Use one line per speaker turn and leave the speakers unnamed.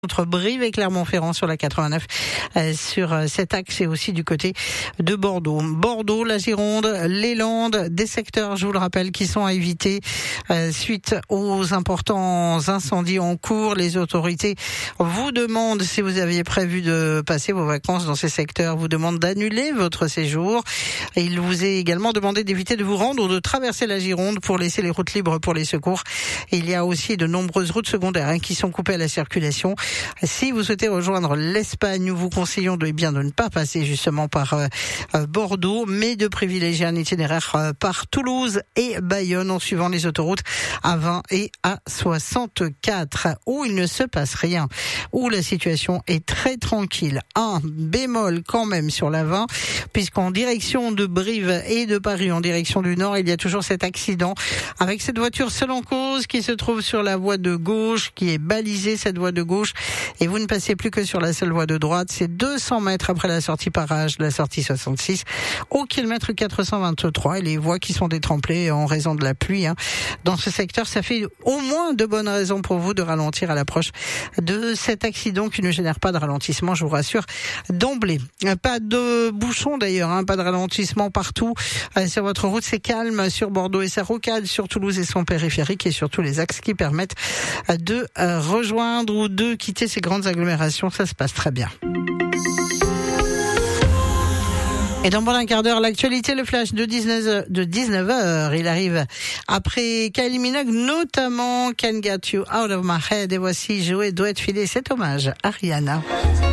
Entre Brive et Clermont-Ferrand sur la 89, sur cet axe et aussi du côté de Bordeaux. Bordeaux, la Gironde, les Landes, des secteurs, je vous le rappelle, qui sont à éviter suite aux importants incendies en cours. Les autorités vous demandent, si vous aviez prévu de passer vos vacances dans ces secteurs, vous demandent d'annuler votre séjour. Et il vous est également demandé d'éviter de vous rendre ou de traverser la Gironde pour laisser les routes libres pour les secours. Et il y a aussi de nombreuses routes secondaires qui sont coupées à la circulation. Si vous souhaitez rejoindre l'Espagne, nous vous conseillons de ne pas passer justement par Bordeaux, mais de privilégier un itinéraire par Toulouse et Bayonne en suivant les autoroutes A20 et A64, où il ne se passe rien, où la situation est très tranquille. Un bémol quand même sur la 20, puisqu'en direction de Brive et de Paris, en direction du nord, il y a toujours cet accident avec cette voiture seule en cause qui se trouve sur la voie de gauche, qui est balisée, cette voie de gauche. Et vous ne passez plus que sur la seule voie de droite. C'est 200 mètres après la sortie Parage, la sortie 66, au kilomètre 423. Et les voies qui sont détrempées en raison de la pluie. Dans ce secteur, ça fait au moins de bonnes raisons pour vous de ralentir à l'approche de cet accident qui ne génère pas de ralentissement, je vous rassure, d'emblée. Pas de bouchon d'ailleurs, pas de ralentissement partout. Sur votre route, c'est calme sur Bordeaux et sa rocade, sur Toulouse et son périphérique et sur tous les axes qui permettent de rejoindre ou de quitter ces grandes agglomérations. Ça se passe très bien. Et dans moins d'un quart d'heure, l'actualité, le flash de 19h. Il arrive après Kylie Minogue, notamment Can't Get You Out of My Head. Et voici Joey doit filer cet hommage à Rihanna.